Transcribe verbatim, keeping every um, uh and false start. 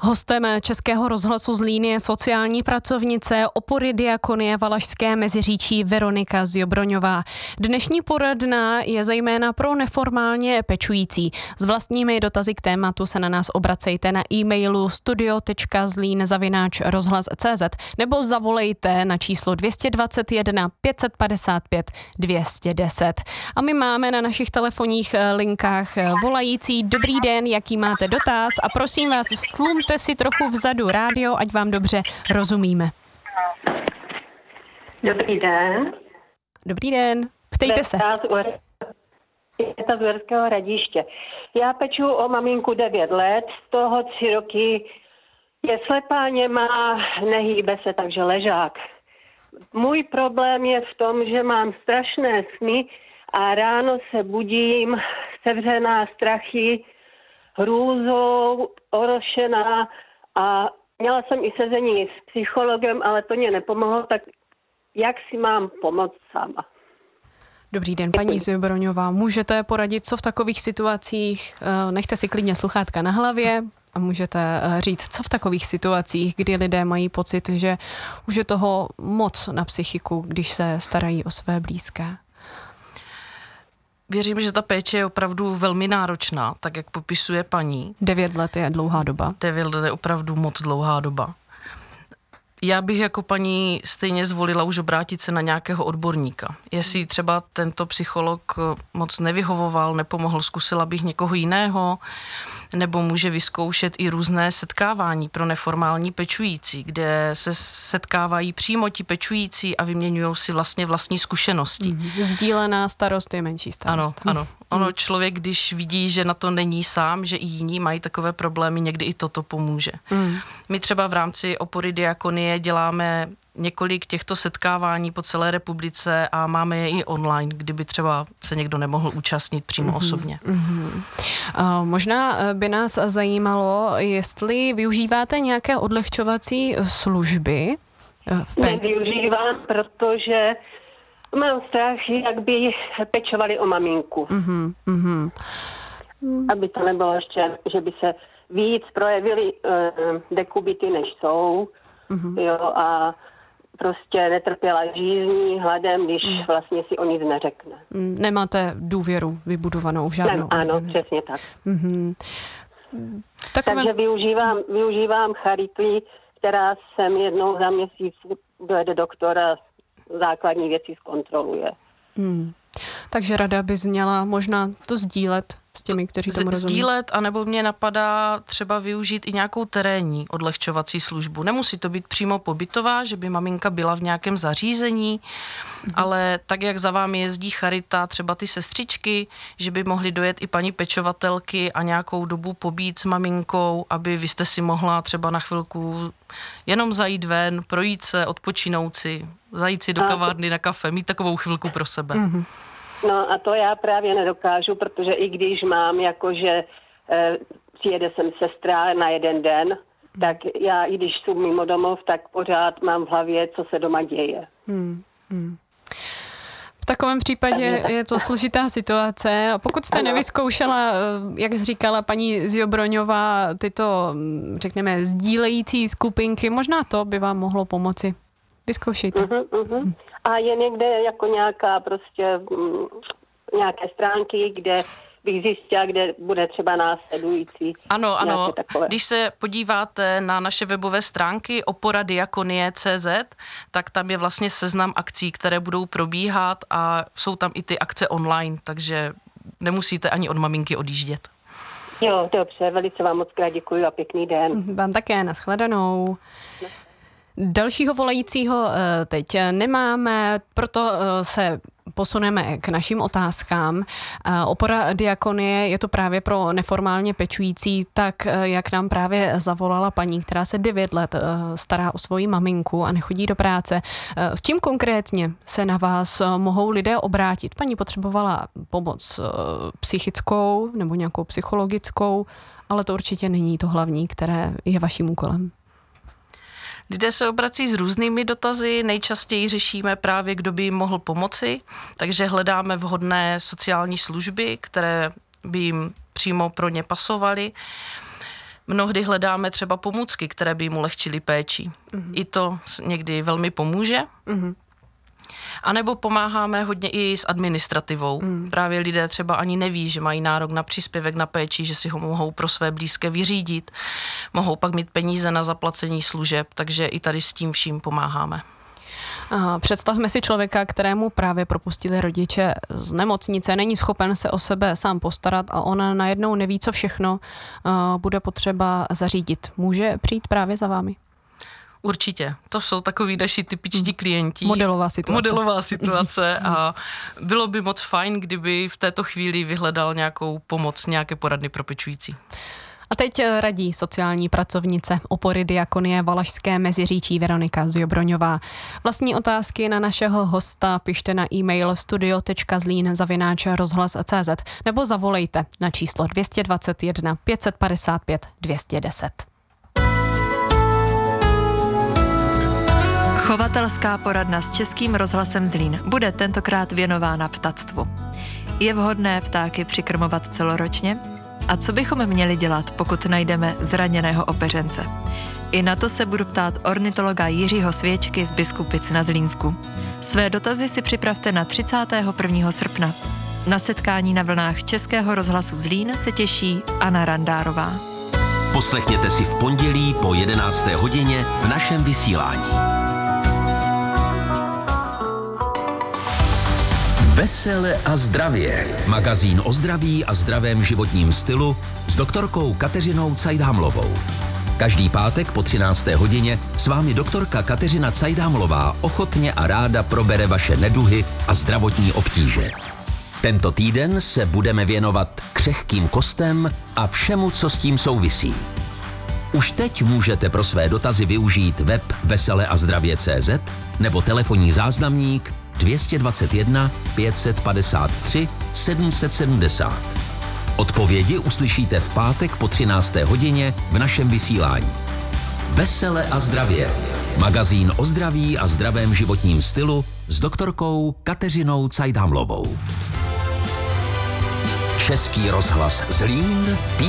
Hostem Českého rozhlasu Zlín je sociální pracovnice Opory Diakonie Valašské Meziříčí Veronika Ziobroňová. Dnešní poradna je zejména pro neformálně pečující. S vlastními dotazy k tématu se na nás obracejte na e-mailu studio tečka zlín zavináč rozhlas tečka cé zet nebo zavolejte na číslo dvě stě dvacet jedna pět set padesát pět dvě stě deset. A my máme na našich telefonních linkách volající. Dobrý den, jaký máte dotaz? A prosím vás, stlumte si trochu vzadu rádio, ať vám dobře rozumíme. Dobrý den. Dobrý den, ptejte se. Je to z Uherského Hradiště. Já peču o maminku devět let, z toho tři roky je slepá, nemá, nehýbe se, takže ležák. Můj problém je v tom, že mám strašné sny a ráno se budím sevřená, strachy, hrůzou, orošená a měla jsem i sezení s psychologem, ale to mě nepomohlo, tak jak si mám pomoct sama? Dobrý den, paní Ziobroňová. Můžete poradit, co v takových situacích, nechte si klidně sluchátka na hlavě a můžete říct, co v takových situacích, kdy lidé mají pocit, že už je toho moc na psychiku, když se starají o své blízké. Věřím, že ta péče je opravdu velmi náročná, tak jak popisuje paní. Devět let je dlouhá doba. Devět let je opravdu moc dlouhá doba. Já bych jako paní stejně zvolila už obrátit se na nějakého odborníka. Jestli třeba tento psycholog moc nevyhovoval, nepomohl, zkusila bych někoho jiného, nebo může vyzkoušet i různé setkávání pro neformální pečující, kde se setkávají přímo ti pečující a vyměňují si vlastně vlastní zkušenosti. Mm-hmm. Sdílená starost je menší starost. Ano, ano. Ono člověk, když vidí, že na to není sám, že i jiní mají takové problémy, někdy i toto pomůže. Mm. My třeba v rámci Opory Diakonie děláme několik těchto setkávání po celé republice a máme je i online, kdyby třeba se někdo nemohl účastnit přímo mm-hmm. osobně. Mm-hmm. Uh, možná by nás zajímalo, jestli využíváte nějaké odlehčovací služby? Nevyužívám, protože mám strach, jak by pečovali o maminku. Mm-hmm. Mm-hmm. Aby to nebylo ještě, že by se víc projevily uh, dekubity, než jsou. Mm-hmm. Jo, a prostě netrpěla žízní, hladem, když mm. vlastně si o nic neřekne. Nemáte důvěru vybudovanou v žádnou Nem, Ano, přesně tak. Mm-hmm. Takové... Takže využívám, využívám charity, která sem jednou za měsíc dojede doktora, základní věci zkontroluje. Mm. Takže rada by zněla možná to sdílet s těmi, kteří tomu rozumí. Sdílet, anebo mě napadá třeba využít i nějakou terénní odlehčovací službu. Nemusí to být přímo pobytová, že by maminka byla v nějakém zařízení, mm. ale tak, jak za vámi jezdí charita, třeba ty sestřičky, že by mohly dojet i paní pečovatelky a nějakou dobu pobít s maminkou, aby vy jste si mohla třeba na chvilku jenom zajít ven, projít se, odpočinout si, zajít si do kavárny na kafe, mít takovou chvilku pro sebe. Mm. No a to já právě nedokážu, protože i když mám jakože e, přijede sem sestra na jeden den, tak já, i když jsou mimo domov, tak pořád mám v hlavě, co se doma děje. Hmm, hmm. V takovém případě je to složitá situace. A pokud jste ano. nevyzkoušela, jak říkala paní Ziobroňová, tyto, řekněme, sdílející skupinky, možná to by vám mohlo pomoci. Vyzkoušejte. Uh-huh, uh-huh. A je někde jako nějaká prostě m, nějaké stránky, kde bych zjistila, kde bude třeba následující. Ano, ano. Když se podíváte na naše webové stránky opora diakonie tečka cé zet, tak tam je vlastně seznam akcí, které budou probíhat a jsou tam i ty akce online, takže nemusíte ani od maminky odjíždět. Jo, dobře, velice vám moc krát děkuji a pěkný den. Vám také, nashledanou. Dalšího volajícího teď nemáme, proto se posuneme k našim otázkám. Opora Diakonie je to právě pro neformálně pečující, tak jak nám právě zavolala paní, která se devět let stará o svoji maminku a nechodí do práce. S čím konkrétně se na vás mohou lidé obrátit? Paní potřebovala pomoc psychickou nebo nějakou psychologickou, ale to určitě není to hlavní, které je vaším úkolem. Lidé se obrací s různými dotazy, nejčastěji řešíme právě, kdo by jim mohl pomoci, takže hledáme vhodné sociální služby, které by jim přímo pro ně pasovaly. Mnohdy hledáme třeba pomůcky, které by mu ulehčily péči. Mm-hmm. I to někdy velmi pomůže. Mm-hmm. A nebo pomáháme hodně i s administrativou. Mm. Právě lidé třeba ani neví, že mají nárok na příspěvek na péči, že si ho mohou pro své blízké vyřídit. Mohou pak mít peníze na zaplacení služeb, takže i tady s tím vším pomáháme. Aha, představme si člověka, kterému právě propustili rodiče z nemocnice, není schopen se o sebe sám postarat a on najednou neví, co všechno uh, bude potřeba zařídit. Může přijít právě za vámi? Určitě. To jsou takový naši typičtí klienti. Modelová situace. Modelová situace a bylo by moc fajn, kdyby v této chvíli vyhledal nějakou pomoc, nějaké poradny pro pečující. A teď radí sociální pracovnice Opory Diakonie Valašské Meziříčí Veronika Ziobroňová. Vlastní otázky na našeho hosta pište na e-mail studio tečka zlín zavináč rozhlas tečka cé zet nebo zavolejte na číslo dvě stě dvacet jedna pět set padesát pět dvě stě deset. Chovatelská poradna s Českým rozhlasem Zlín bude tentokrát věnována ptactvu. Je vhodné ptáky přikrmovat celoročně? A co bychom měli dělat, pokud najdeme zraněného opeřence? I na to se budu ptát ornitologa Jiřího Svěčky z Biskupic na Zlínsku. Své dotazy si připravte na třicátého prvního srpna. Na setkání na vlnách Českého rozhlasu Zlín se těší Anna Randárová. Poslechněte si v pondělí po jedenácté hodině v našem vysílání. Vesele a zdravě. Magazín o zdraví a zdravém životním stylu s doktorkou Kateřinou Cajdhamlovou. Každý pátek po třinácté hodině s vámi doktorka Kateřina Cajdhamlová ochotně a ráda probere vaše neduhy a zdravotní obtíže. Tento týden se budeme věnovat křehkým kostem a všemu, co s tím souvisí. Už teď můžete pro své dotazy využít web vesele a zdravě tečka cé zet nebo telefonní záznamník dvě stě dvacet jedna pět set padesát tři sedm set sedmdesát. Odpovědi uslyšíte v pátek po třinácté hodině v našem vysílání. Vesele a zdravě. Magazín o zdraví a zdravém životním stylu s doktorkou Kateřinou Cajdhamlovou. Český rozhlas Zlín.